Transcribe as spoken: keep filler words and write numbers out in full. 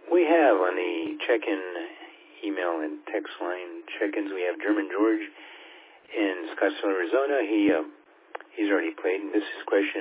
We have on the check-in email and text line check-ins, we have German George in Scottsdale, Arizona. He uh, he's already played, and this is his question.